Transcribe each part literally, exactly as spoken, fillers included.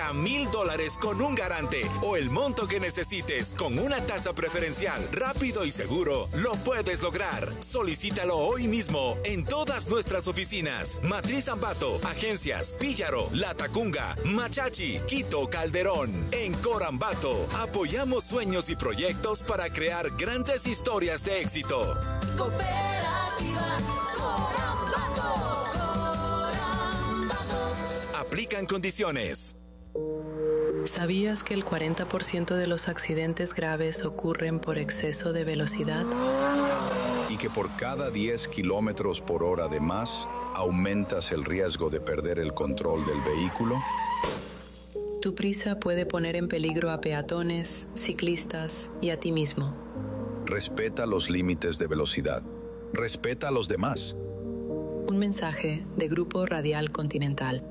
hasta mil dólares con un garante o el monto que necesites con una tasa preferencial, rápido y seguro, lo puedes lograr. Solicítalo hoy mismo en todas nuestras oficinas. Matriz Ambato, Agencias, Píllaro, La Tacunga, Machachi, Quito, Calderón. En Corambato, apoyamos sueños y proyectos para crear grandes historias de éxito. Cooperativa Corambato. Corambato. Aplican condiciones. ¿Sabías que el cuarenta por ciento de los accidentes graves ocurren por exceso de velocidad? Y que por cada diez kilómetros por hora de más, aumentas el riesgo de perder el control del vehículo. Tu prisa puede poner en peligro a peatones, ciclistas y a ti mismo. Respeta los límites de velocidad. Respeta a los demás. Un mensaje de Grupo Radial Continental.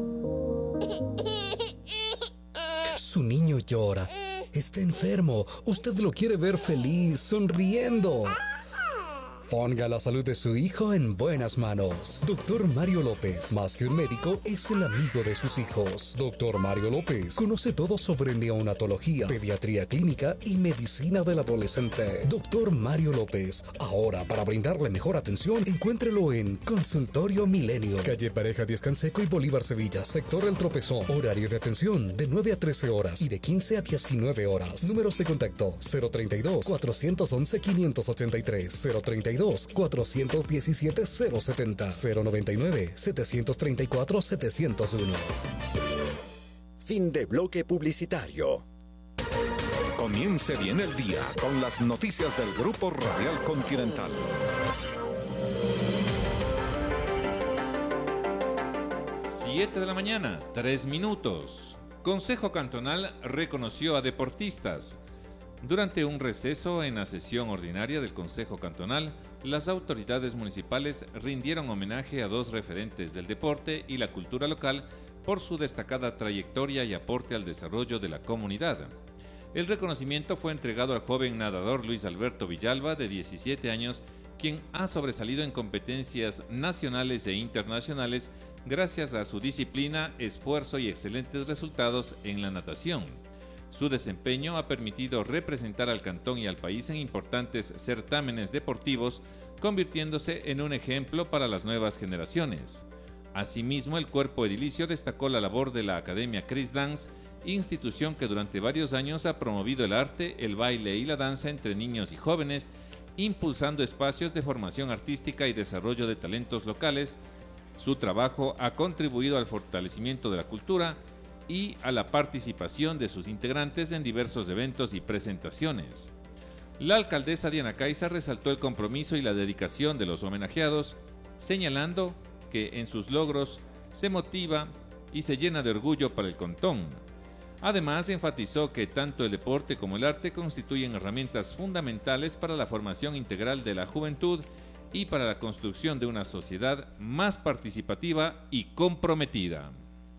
Su niño llora. Está enfermo. Usted lo quiere ver feliz, sonriendo. Ponga la salud de su hijo en buenas manos. Doctor Mario López, más que un médico, es el amigo de sus hijos. Doctor Mario López conoce todo sobre neonatología, pediatría clínica y medicina del adolescente. Doctor Mario López, ahora para brindarle mejor atención, encuéntrelo en Consultorio Milenio, calle Pareja Díaz Canseco y Bolívar Sevilla, sector El Tropezón. Horario de atención de nueve a trece horas y de quince a diecinueve horas. Números de contacto cero treinta y dos, cuatrocientos once, quinientos ochenta y tres, cero treinta y dos, cuatrocientos diecisiete, cero setenta, cero noventa y nueve, setecientos treinta y cuatro, setecientos uno. Fin de bloque publicitario. Comience bien el día con las noticias del Grupo Radial Continental. siete de la mañana, tres minutos. Consejo Cantonal reconoció a deportistas. Durante un receso en la sesión ordinaria del Consejo Cantonal, las autoridades municipales rindieron homenaje a dos referentes del deporte y la cultura local por su destacada trayectoria y aporte al desarrollo de la comunidad. El reconocimiento fue entregado al joven nadador Luis Alberto Villalba, de diecisiete años, quien ha sobresalido en competencias nacionales e internacionales gracias a su disciplina, esfuerzo y excelentes resultados en la natación. Su desempeño ha permitido representar al cantón y al país en importantes certámenes deportivos, convirtiéndose en un ejemplo para las nuevas generaciones. Asimismo, el cuerpo edilicio destacó la labor de la Academia Chris Dance, institución que durante varios años ha promovido el arte, el baile y la danza entre niños y jóvenes, impulsando espacios de formación artística y desarrollo de talentos locales. Su trabajo ha contribuido al fortalecimiento de la cultura y a la participación de sus integrantes en diversos eventos y presentaciones. La alcaldesa Diana Caiza resaltó el compromiso y la dedicación de los homenajeados, señalando que en sus logros se motiva y se llena de orgullo para el cantón. Además, enfatizó que tanto el deporte como el arte constituyen herramientas fundamentales para la formación integral de la juventud y para la construcción de una sociedad más participativa y comprometida.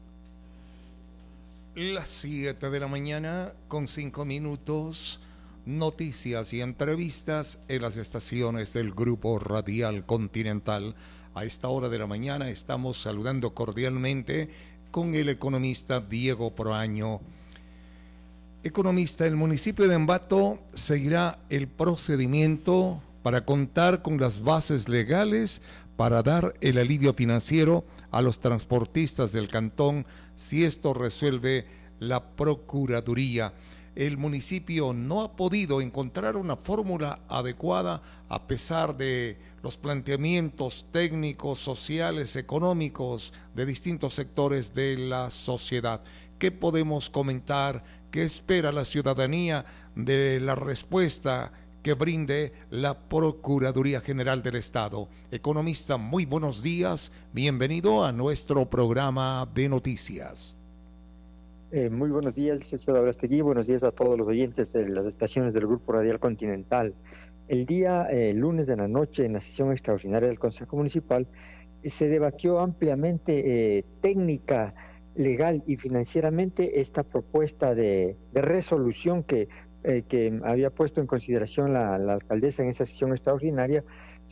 Las siete de la mañana con cinco minutos, noticias y entrevistas en las estaciones del Grupo Radial Continental. A esta hora de la mañana estamos saludando cordialmente con el economista Diego Proaño. Economista, el municipio de Ambato seguirá el procedimiento para contar con las bases legales para dar el alivio financiero a los transportistas del cantón si esto resuelve la Procuraduría. El municipio no ha podido encontrar una fórmula adecuada a pesar de los planteamientos técnicos, sociales, económicos de distintos sectores de la sociedad. ¿Qué podemos comentar? ¿Qué espera la ciudadanía de la respuesta que brinde la Procuraduría General del Estado? Economista, muy buenos días, bienvenido a nuestro programa de noticias. Eh, muy buenos días, licenciado Abrastegui, buenos días a todos los oyentes de las estaciones del Grupo Radial Continental. El día eh, lunes de la noche, en la sesión extraordinaria del Consejo Municipal, eh, se debatió ampliamente eh, técnica, legal y financieramente esta propuesta de, de resolución que Eh, que había puesto en consideración la, la alcaldesa en esa sesión extraordinaria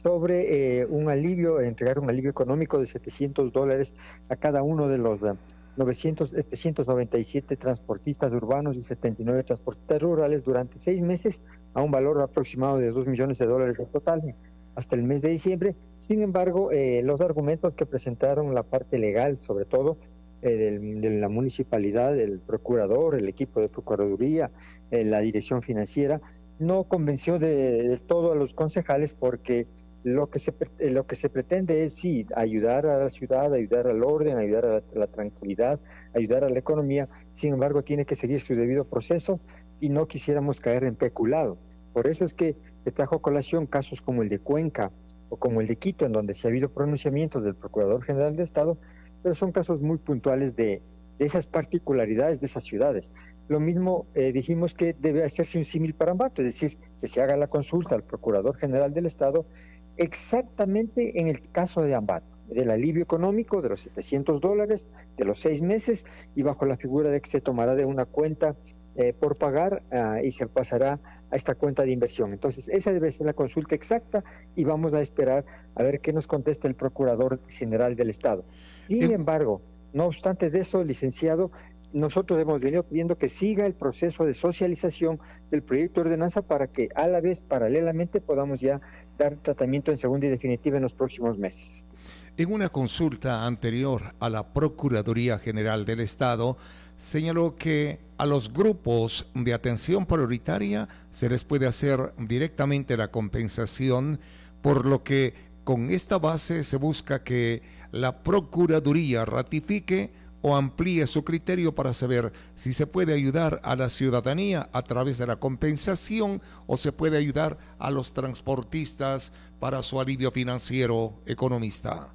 sobre eh, un alivio, entregar un alivio económico de setecientos dólares a cada uno de los novecientos, trescientos noventa y siete transportistas urbanos y setenta y nueve transportistas rurales durante seis meses a un valor aproximado de dos millones de dólares en total hasta el mes de diciembre. Sin embargo, eh, los argumentos que presentaron la parte legal, sobre todo eh, del, de la municipalidad, el procurador, el equipo de procuraduría, eh, la dirección financiera, no convenció de, de todo a los concejales porque lo que se lo que se pretende es sí ayudar a la ciudad, ayudar al orden, ayudar a la, a la tranquilidad, ayudar a la economía. Sin embargo, tiene que seguir su debido proceso y no quisiéramos caer en peculado. Por eso es que se trajo a colación casos como el de Cuenca o como el de Quito, en donde sí ha habido pronunciamientos del Procurador General de Estado, pero son casos muy puntuales de, de esas particularidades de esas ciudades. Lo mismo eh, dijimos que debe hacerse un símil para Ambato, es decir, que se haga la consulta al Procurador General del Estado exactamente en el caso de Ambato, del alivio económico de los setecientos dólares, de los seis meses, y bajo la figura de que se tomará de una cuenta eh, por pagar uh, y se pasará a esta cuenta de inversión. Entonces, esa debe ser la consulta exacta y vamos a esperar a ver qué nos contesta el Procurador General del Estado. Sin embargo, no obstante de eso, licenciado, nosotros hemos venido pidiendo que siga el proceso de socialización del proyecto de ordenanza para que a la vez, paralelamente, podamos ya dar tratamiento en segunda y definitiva en los próximos meses. En una consulta anterior a la Procuraduría General del Estado, señaló que a los grupos de atención prioritaria se les puede hacer directamente la compensación, por lo que con esta base se busca que la Procuraduría ratifique o amplíe su criterio para saber si se puede ayudar a la ciudadanía a través de la compensación o se puede ayudar a los transportistas para su alivio financiero, economista.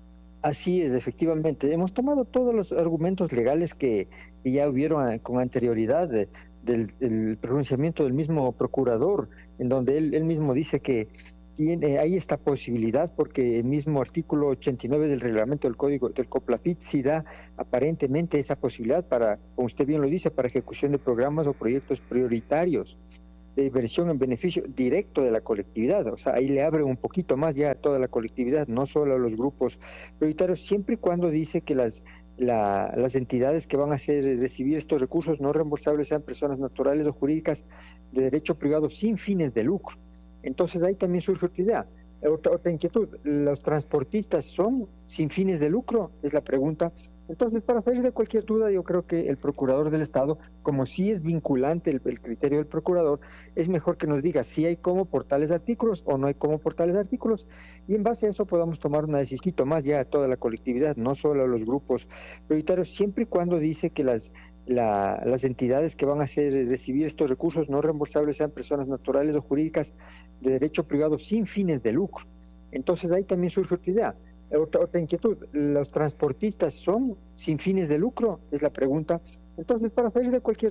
Así es, efectivamente. Hemos tomado todos los argumentos legales que, que ya hubieron con anterioridad de, del, del pronunciamiento del mismo procurador, en donde él, él mismo dice que tiene, hay esta posibilidad porque el mismo artículo ochenta y nueve del reglamento del Código del COPLAFIT sí da aparentemente esa posibilidad para, como usted bien lo dice, para ejecución de programas o proyectos prioritarios de inversión en beneficio directo de la colectividad. O sea, ahí le abre un poquito más ya a toda la colectividad, no solo a los grupos prioritarios, siempre y cuando dice que las La, las entidades que van a hacer recibir estos recursos no reembolsables sean personas naturales o jurídicas de derecho privado sin fines de lucro. Entonces ahí también surge otra idea, otra, otra inquietud. ¿Los transportistas son sin fines de lucro? Es la pregunta. Entonces, para salir de cualquier duda, yo creo que el Procurador del Estado, como sí es vinculante el, el criterio del Procurador, es mejor que nos diga si hay cómo por tales artículos o no hay cómo por tales artículos, y en base a eso podamos tomar una decisión más ya a toda la colectividad, no solo a los grupos prioritarios, siempre y cuando dice que las La, las entidades que van a hacer recibir estos recursos no reembolsables sean personas naturales o jurídicas de derecho privado sin fines de lucro. Entonces ahí también surge otra idea, otra, otra inquietud. ¿Los transportistas son sin fines de lucro? Es la pregunta. Entonces, para salir de cualquier